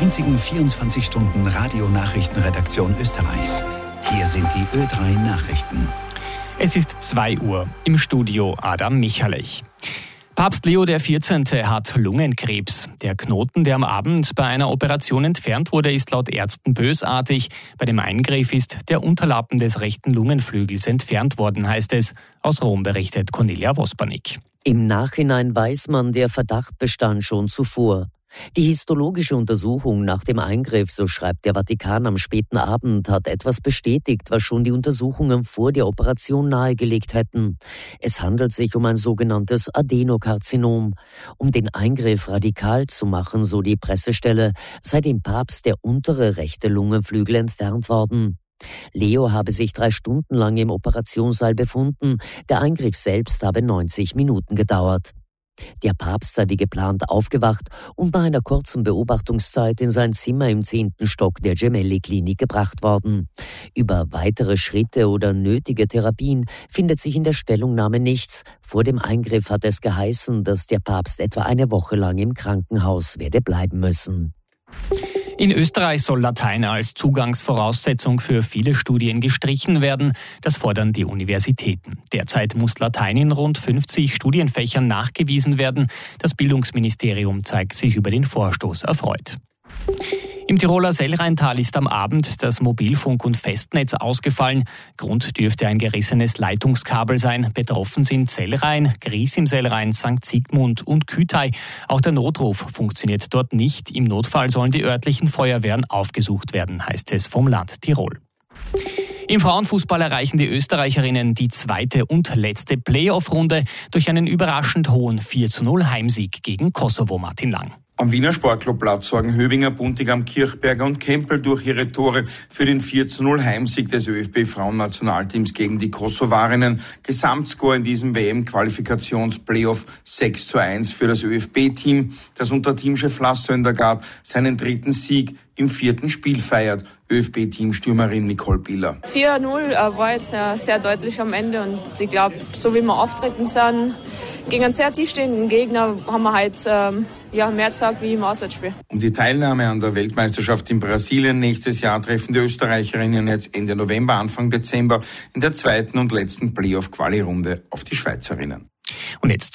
einzigen 24-Stunden-Radio-Nachrichtenredaktion Österreichs. Hier sind die Ö3 Nachrichten. Es ist 2 Uhr. Im Studio Adam Michalich. Papst Leo XIV. Hat Lungenkrebs. Der Knoten, der am Abend bei einer Operation entfernt wurde, ist laut Ärzten bösartig. Bei dem Eingriff ist der Unterlappen des rechten Lungenflügels entfernt worden, heißt es. Aus Rom berichtet Cornelia Vospanik. Im Nachhinein weiß man, der Verdacht bestand schon zuvor. Die histologische Untersuchung nach dem Eingriff, so schreibt der Vatikan am späten Abend, hat etwas bestätigt, was schon die Untersuchungen vor der Operation nahegelegt hätten. Es handelt sich um ein sogenanntes Adenokarzinom. Um den Eingriff radikal zu machen, so die Pressestelle, sei dem Papst der untere rechte Lungenflügel entfernt worden. Leo habe sich 3 Stunden lang im Operationssaal befunden. Der Eingriff selbst habe 90 Minuten gedauert. Der Papst sei wie geplant aufgewacht und nach einer kurzen Beobachtungszeit in sein Zimmer im 10. Stock der Gemelli-Klinik gebracht worden. Über weitere Schritte oder nötige Therapien findet sich in der Stellungnahme nichts. Vor dem Eingriff hat es geheißen, dass der Papst etwa eine Woche lang im Krankenhaus werde bleiben müssen. In Österreich soll Latein als Zugangsvoraussetzung für viele Studien gestrichen werden. Das fordern die Universitäten. Derzeit muss Latein in rund 50 Studienfächern nachgewiesen werden. Das Bildungsministerium zeigt sich über den Vorstoß erfreut. Im Tiroler Sellrheintal ist am Abend das Mobilfunk- und Festnetz ausgefallen. Grund dürfte ein gerissenes Leitungskabel sein. Betroffen sind Sellrhein, Gries im Sellrhein, St. Sigmund und Kütai. Auch der Notruf funktioniert dort nicht. Im Notfall sollen die örtlichen Feuerwehren aufgesucht werden, heißt es vom Land Tirol. Im Frauenfußball erreichen die Österreicherinnen die 2. und letzte Playoff-Runde durch einen überraschend hohen 4:0 Heimsieg gegen Kosovo. Martin Lang. Am Wiener Sportclubplatz sorgen Höbinger, Buntigam, Kirchberger und Kempel durch ihre Tore für den 4:0 Heimsieg des ÖFB-Frauennationalteams gegen die Kosovarinnen. Gesamtscore in diesem WM-Qualifikations-Playoff 6:1 für das ÖFB-Team, das unter Teamchef Lars Söndergaard seinen 3. Sieg im 4. Spiel feiert. ÖFB-Teamstürmerin Nicole Biller. 4:0 war jetzt sehr deutlich am Ende und ich glaube, so wie wir auftreten sind, gegen einen sehr tiefstehenden Gegner haben wir halt mehr gesagt wie im Auswärtsspiel. Um die Teilnahme an der Weltmeisterschaft in Brasilien nächstes Jahr treffen die Österreicherinnen jetzt Ende November, Anfang Dezember in der 2. und letzten Playoff-Quali-Runde auf die Schweizerinnen. Und jetzt